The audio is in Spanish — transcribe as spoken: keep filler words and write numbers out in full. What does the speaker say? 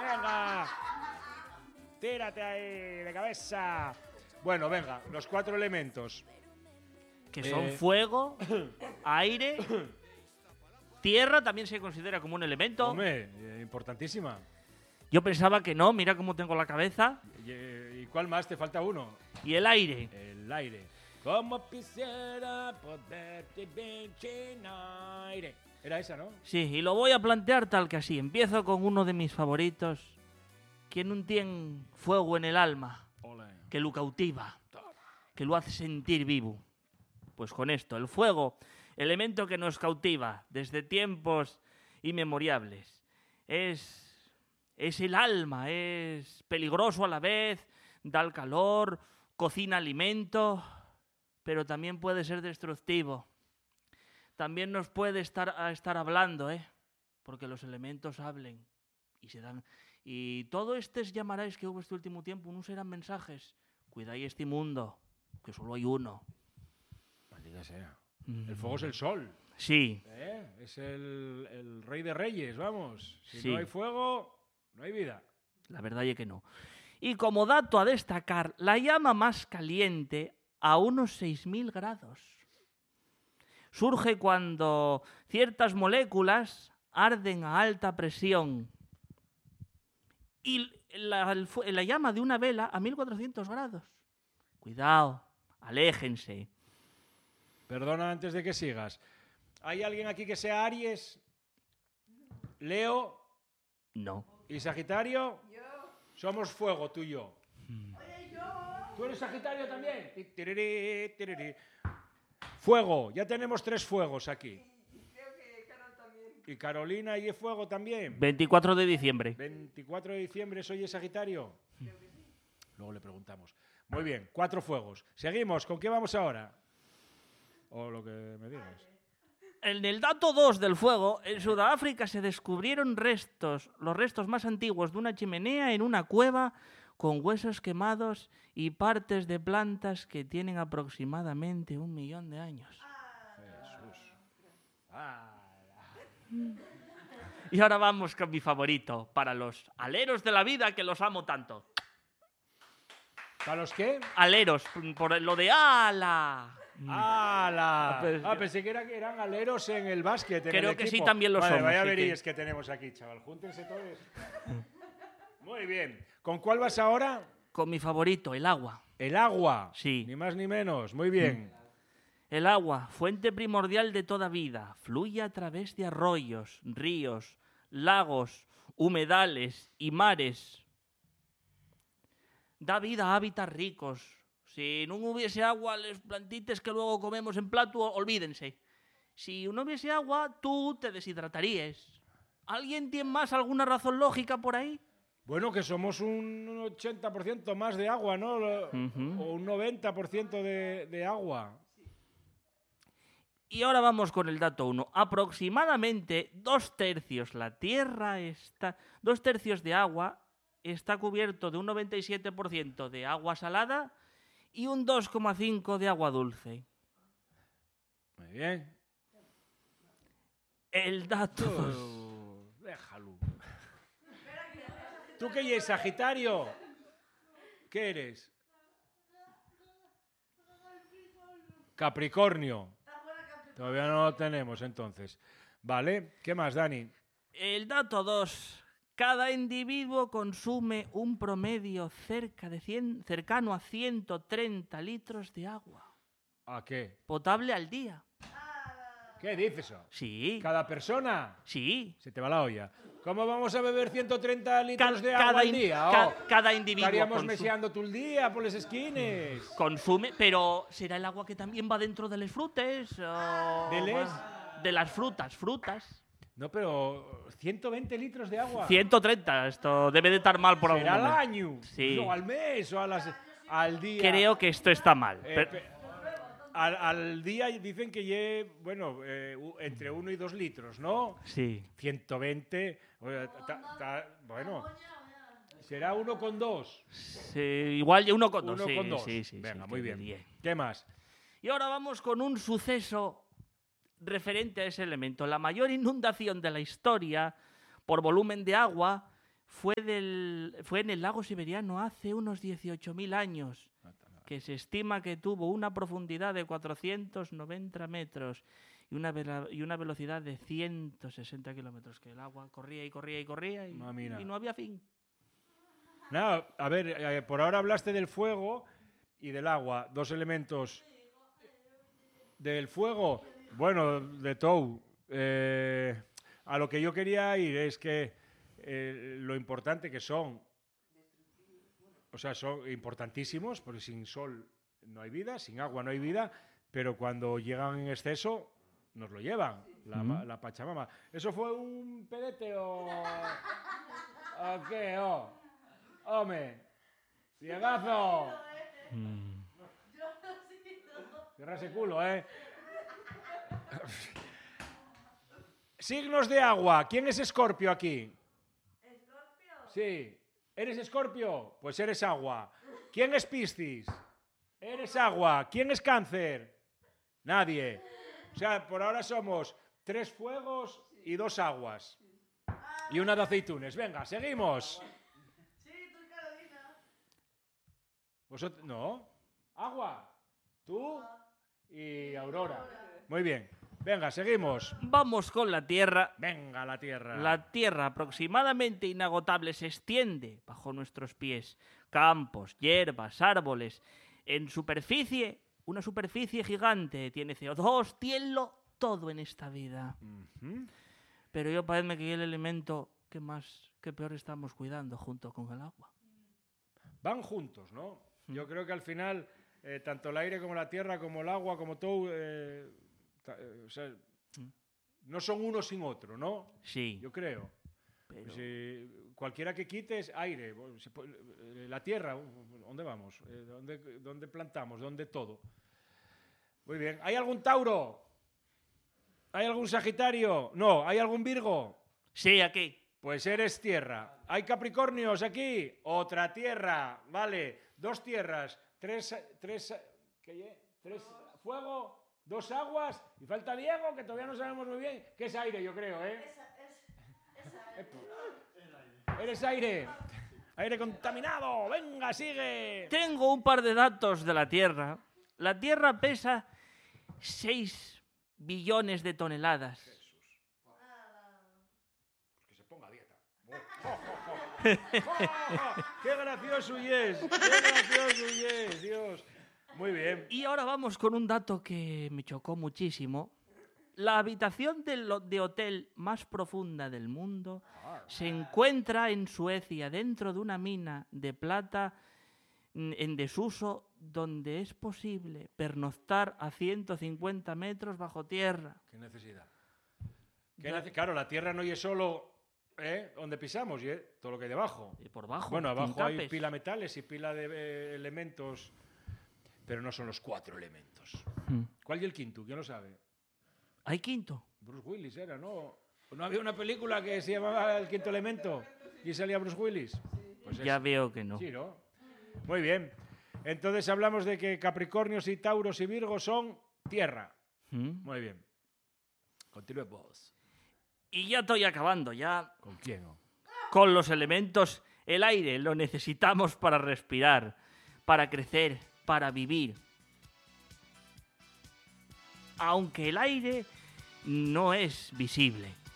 Venga. Tírate ahí de cabeza. Bueno, venga, los cuatro elementos. Que son Eh. fuego, aire, tierra también se considera como un elemento. Hombre, eh, importantísima. Yo pensaba que no, mira cómo tengo la cabeza. ¿Y, eh, ¿y cuál más? Te falta uno. Y el aire. El aire. Como quisiera poderte ver sin aire. Era esa, ¿no? Sí, y lo voy a plantear tal que así. Empiezo con uno de mis favoritos. Que no tiene fuego en el alma, Ole. que lo cautiva, que lo hace sentir vivo. Pues con esto, el fuego, elemento que nos cautiva desde tiempos inmemoriales. Es, es el alma, es peligroso a la vez, da el calor, cocina alimento, pero también puede ser destructivo. También nos puede estar, a estar hablando, ¿eh? Porque los elementos hablen y se dan... Y todo estes llamaráis que hubo este último tiempo, no serán mensajes. Cuidáis este mundo, que solo hay uno. Maldita sea. El fuego es el sol. Sí. ¿Eh? Es el, el rey de reyes, vamos. Si Sí. no hay fuego, no hay vida. La verdad es que no. Y como dato a destacar, la llama más caliente a unos seis mil grados surge cuando ciertas moléculas arden a alta presión y la, el fu- la llama de una vela a mil cuatrocientos grados. Cuidado, aléjense. Perdona antes de que sigas. ¿Hay alguien aquí que sea Aries? ¿Leo No. y Sagitario? Somos fuego, tú y yo. ¿Tú eres Sagitario también? Ti, tirirí, tirirí. Fuego, ya tenemos tres fuegos aquí. ¿Y Carolina y fuego también? veinticuatro de diciembre. veinticuatro de diciembre, ¿soy de Sagitario? Luego le preguntamos. Muy bien, cuatro fuegos. Seguimos, ¿con qué vamos ahora? O lo que me digas. En el dato dos del fuego, en Sudáfrica se descubrieron restos, los restos más antiguos de una chimenea en una cueva con huesos quemados y partes de plantas que tienen aproximadamente un millón de años. Jesús. Ah. Y ahora vamos con mi favorito, para los aleros de la vida que los amo tanto. ¿Para los qué? Aleros, por lo de ala. ¡Hala! pues Ah, yo- pensé que, era, que eran aleros en el básquet. en Creo el que equipo. sí, también lo vale, somos, Vaya sí verías que- que tenemos aquí, chaval. Júntense todos. Muy bien. ¿Con cuál vas ahora? Con mi favorito, el agua. El agua. Sí. Ni más ni menos. Muy bien. El agua, fuente primordial de toda vida, fluye a través de arroyos, ríos, lagos, humedales y mares. Da vida a hábitats ricos. Si no hubiese agua, les plantites que luego comemos en plato, olvídense. Si no hubiese agua, tú te deshidratarías. ¿Alguien tiene más alguna razón lógica por ahí? Bueno, que somos un ochenta por ciento más de agua, ¿no? Lo- Ujú. O un noventa por ciento de, de agua. Y ahora vamos con el dato uno. Aproximadamente dos tercios la Tierra está... Dos tercios de agua está cubierto de un noventa y siete por ciento de agua salada y un dos coma cinco por ciento de agua dulce. Muy bien. El dato dos. Uh, déjalo. ¿Tú qué eres, Sagitario? ¿Qué eres? Capricornio. Todavía no lo tenemos, entonces. Vale. ¿Qué más, Dani? El dato dos. Cada individuo consume un promedio cerca de cien, cercano a ciento treinta litros de agua ¿A qué? potable al día. ¿Qué dices eso? Sí, ¿Cada persona? sí. Se te va la olla. ¿Cómo vamos a beber ciento treinta litros Ca- de agua cada al in- día? ca- Oh, cada individuo estaríamos consu- meseando todo el día por las esquines. consume, pero ¿será el agua que también va dentro de las frutas? o- ¿De les? De las frutas, frutas. No, pero ciento veinte litros de agua. ciento treinta, esto debe de estar mal por algún ¿Será al momento. año? Sí. O al mes o a las- al día. Creo que esto está mal. Eh, pero- pe- al, al día dicen que lleve, bueno, eh, u- entre uno y dos litros, ¿no? sí. ciento veinte. oye, ta- ta- bueno, será uno con dos. Sí, igual ya uno con dos. Uno sí, con dos. sí, sí, Venga, sí, muy que bien. diría. ¿Qué más? Y ahora vamos con un suceso referente a ese elemento. La mayor inundación de la historia por volumen de agua fue, del, fue en el lago siberiano hace unos dieciocho mil años, que se estima que tuvo una profundidad de cuatrocientos noventa metros y una, vela, y una velocidad de ciento sesenta kilómetros, que el agua corría y corría y corría y No, y no había fin. No, a ver, eh, por ahora hablaste del fuego y del agua, dos elementos. Del fuego, bueno, de todo. Eh, a lo que yo quería ir es que eh, lo importante que son, o sea, son importantísimos, porque sin sol no hay vida, sin agua no hay vida, pero cuando llegan en exceso nos lo llevan, la, Mm. la Pachamama. ¿Eso fue un pedete o, o qué? Oh. ¡Home! ¡Ciegazo! Mm. Cierra ese culo, ¿eh? Signos de agua. ¿Quién es Escorpio aquí? ¿Escorpio? Sí. ¿Eres Escorpio? Pues eres agua. ¿Quién es Piscis? Eres agua. ¿Quién es Cáncer? Nadie. O sea, por ahora somos tres fuegos y dos aguas. Y una de aceitunes. Venga, seguimos. Sí, tú y Carolina. ¿Vosotros? No. Agua. Tú y Aurora. Muy bien. Venga, seguimos. Vamos con la Tierra. Venga, la Tierra. La Tierra, aproximadamente inagotable, se extiende bajo nuestros pies. Campos, hierbas, árboles. En superficie, una superficie gigante. Tiene C O dos, tienlo, todo en esta vida. Ujú. Pero yo parece que es el elemento que más, que peor estamos cuidando junto con el agua. Van juntos, ¿no? Mm. Yo creo que al final, eh, tanto el aire como la tierra, como el agua, como todo, eh, ta- eh, o sea, Mm. no son uno sin otro, ¿no? Sí, Yo creo. pero Si cualquiera que quites, aire. Bueno, se puede- eh, la tierra, ¿dónde vamos? Eh, ¿Dónde, dónde plantamos? ¿Dónde todo? Muy bien. ¿Hay algún Tauro? ¿Hay algún Sagitario? No. ¿Hay algún Virgo? sí, aquí. Pues eres tierra. ¿Hay Capricornios aquí? Otra tierra. Vale. Dos tierras. Tres... tres ¿qué lle? Tres fuego. Dos aguas. Y falta Diego, que todavía no sabemos muy bien. Que es aire, yo creo, ¿eh? Esa es. Esa es. Eres aire. Aire contaminado. Venga, sigue. Tengo un par de datos de la Tierra. La Tierra pesa seis billones de toneladas. Que se ponga a dieta. ¡Qué gracioso y es! ¡Qué gracioso y es! Dios. Muy bien. Y ahora vamos con un dato que me chocó muchísimo. La habitación del ho- de hotel más profunda del mundo se encuentra en Suecia, dentro de una mina de plata mm, en desuso, donde es posible pernoctar a ciento cincuenta metros bajo tierra. ¿Qué necesidad? ¿Qué nece- claro, la tierra no es solo ¿eh? donde pisamos, y todo lo que hay debajo. Y por bajo, Bueno, abajo hay tincapes. pila metales y pila de eh, elementos, pero no son los cuatro elementos. Mm. ¿Cuál y el quinto? ¿Quién lo sabe? Hay quinto. Bruce Willis era, ¿no? ¿No había una película que se llamaba El quinto elemento y salía Bruce Willis? Pues Ya ese. veo que no. Sí, ¿no? Muy bien. Entonces hablamos de que Capricornios y Tauros y Virgos son tierra. Mm. Muy bien. Continuemos. Y ya estoy acabando, ya ¿Con quién? oh? con los elementos. El aire lo necesitamos para respirar, para crecer, para vivir. Aunque el aire no es visible.